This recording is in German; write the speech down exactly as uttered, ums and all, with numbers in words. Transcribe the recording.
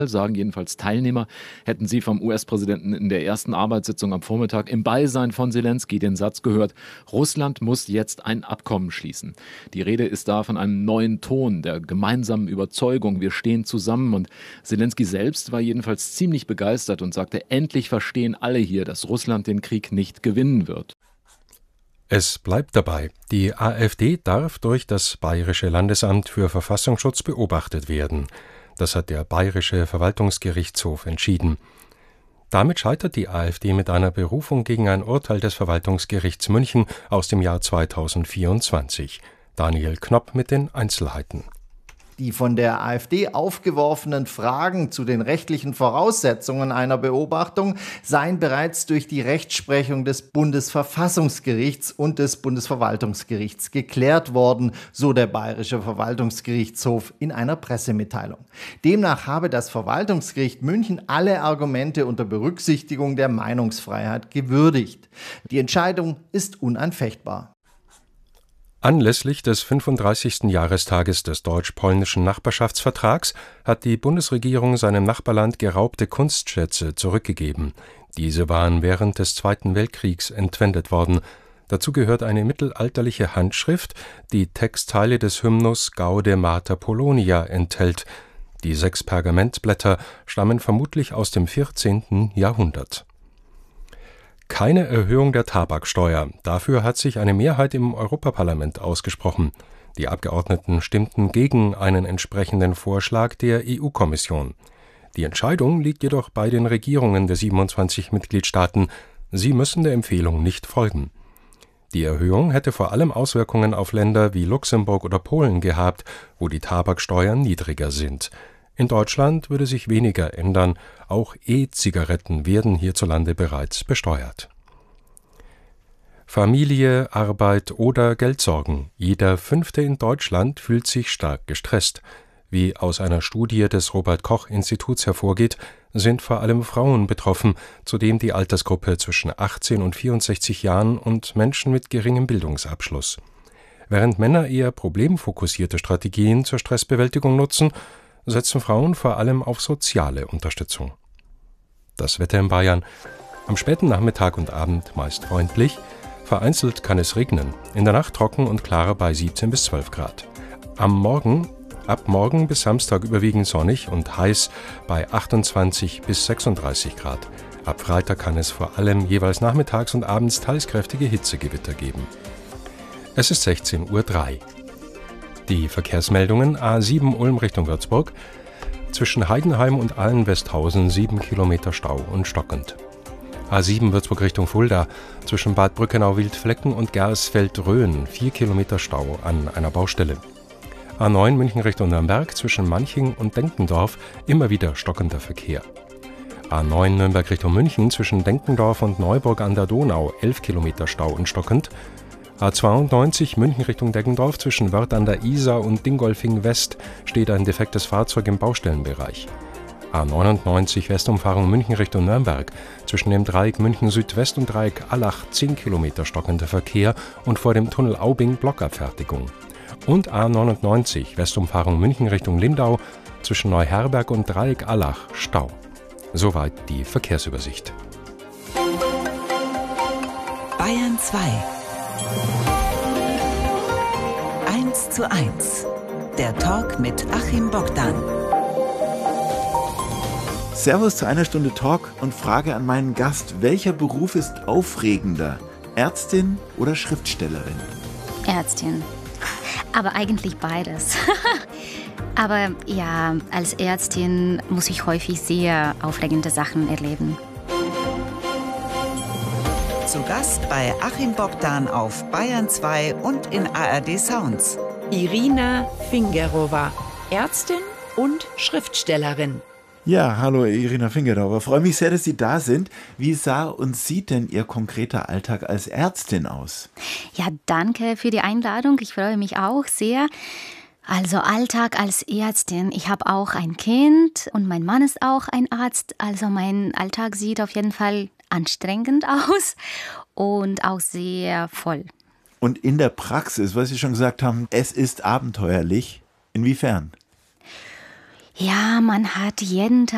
Sagen jedenfalls Teilnehmer, hätten sie vom U S-Präsidenten in der ersten Arbeitssitzung am Vormittag im Beisein von Selenskyj den Satz gehört: Russland muss jetzt ein Abkommen schließen. Die Rede ist da von einem neuen Ton, der gemeinsamen Überzeugung, wir stehen zusammen. Und Selenskyj selbst war jedenfalls ziemlich begeistert und sagte, endlich verstehen alle hier, dass Russland den Krieg nicht gewinnen wird. Es bleibt dabei, die AfD darf durch das Bayerische Landesamt für Verfassungsschutz beobachtet werden. Das hat der Bayerische Verwaltungsgerichtshof entschieden. Damit scheitert die AfD mit einer Berufung gegen ein Urteil des Verwaltungsgerichts München aus dem Jahr zweitausendvierundzwanzig. Daniel Knopp mit den Einzelheiten. Die von der AfD aufgeworfenen Fragen zu den rechtlichen Voraussetzungen einer Beobachtung seien bereits durch die Rechtsprechung des Bundesverfassungsgerichts und des Bundesverwaltungsgerichts geklärt worden, so der Bayerische Verwaltungsgerichtshof in einer Pressemitteilung. Demnach habe das Verwaltungsgericht München alle Argumente unter Berücksichtigung der Meinungsfreiheit gewürdigt. Die Entscheidung ist unanfechtbar. Anlässlich des fünfunddreißigsten Jahrestages des deutsch-polnischen Nachbarschaftsvertrags hat die Bundesregierung seinem Nachbarland geraubte Kunstschätze zurückgegeben. Diese waren während des Zweiten Weltkriegs entwendet worden. Dazu gehört eine mittelalterliche Handschrift, die Textteile des Hymnus Gaude Mater Polonia enthält. Die sechs Pergamentblätter stammen vermutlich aus dem vierzehnten Jahrhundert. Keine Erhöhung der Tabaksteuer. Dafür hat sich eine Mehrheit im Europaparlament ausgesprochen. Die Abgeordneten stimmten gegen einen entsprechenden Vorschlag der E U-Kommission. Die Entscheidung liegt jedoch bei den Regierungen der siebenundzwanzig Mitgliedstaaten. Sie müssen der Empfehlung nicht folgen. Die Erhöhung hätte vor allem Auswirkungen auf Länder wie Luxemburg oder Polen gehabt, wo die Tabaksteuern niedriger sind. In Deutschland würde sich weniger ändern, auch E-Zigaretten werden hierzulande bereits besteuert. Familie, Arbeit oder Geldsorgen. Jeder Fünfte in Deutschland fühlt sich stark gestresst. Wie aus einer Studie des Robert-Koch-Instituts hervorgeht, sind vor allem Frauen betroffen, zudem die Altersgruppe zwischen achtzehn und vierundsechzig Jahren und Menschen mit geringem Bildungsabschluss. Während Männer eher problemfokussierte Strategien zur Stressbewältigung nutzen, setzen Frauen vor allem auf soziale Unterstützung. Das Wetter in Bayern: am späten Nachmittag und Abend meist freundlich, vereinzelt kann es regnen, in der Nacht trocken und klar bei siebzehn bis zwölf Grad. Am Morgen, ab morgen bis Samstag überwiegend sonnig und heiß bei achtundzwanzig bis sechsunddreißig Grad. Ab Freitag kann es vor allem jeweils nachmittags und abends teils kräftige Hitzegewitter geben. Es ist sechzehn Uhr drei. Die Verkehrsmeldungen: A sieben Ulm Richtung Würzburg, zwischen Heidenheim und Allen-Westhausen sieben Kilometer Stau und stockend. A sieben Würzburg Richtung Fulda, zwischen Bad Brückenau-Wildflecken und Gersfeld-Rhön vier Kilometer Stau an einer Baustelle. A neun München Richtung Nürnberg, zwischen Manching und Denkendorf immer wieder stockender Verkehr. A neun Nürnberg Richtung München, zwischen Denkendorf und Neuburg an der Donau elf Kilometer Stau und stockend. A zweiundneunzig München Richtung Deggendorf, zwischen Wörth an der Isar und Dingolfing West steht ein defektes Fahrzeug im Baustellenbereich. A neunundneunzig Westumfahrung München Richtung Nürnberg, zwischen dem Dreieck München Südwest und Dreieck Allach zehn Kilometer stockender Verkehr und vor dem Tunnel Aubing Blockabfertigung. Und A neunundneunzig Westumfahrung München Richtung Lindau, zwischen Neuherberg und Dreieck Allach Stau. Soweit die Verkehrsübersicht. Bayern zwei. eins zu eins. Der Talk mit Achim Bogdan. Servus zu einer Stunde Talk und Frage an meinen Gast. Welcher Beruf ist aufregender? Ärztin oder Schriftstellerin? Ärztin. Aber eigentlich beides. Aber ja, als Ärztin muss ich häufig sehr aufregende Sachen erleben. Zu Gast bei Achim Bogdan auf Bayern zwei und in A R D Sounds. Irina Fingerova, Ärztin und Schriftstellerin. Ja, hallo Irina Fingerova. Freue mich sehr, dass Sie da sind. Wie sah und sieht denn Ihr konkreter Alltag als Ärztin aus? Ja, danke für die Einladung. Ich freue mich auch sehr. Also Alltag als Ärztin. Ich habe auch ein Kind und mein Mann ist auch ein Arzt. Also mein Alltag sieht auf jeden Fall anstrengend aus und auch sehr voll. Und in der Praxis, was Sie schon gesagt haben, es ist abenteuerlich. Inwiefern? Ja, man hat jeden Tag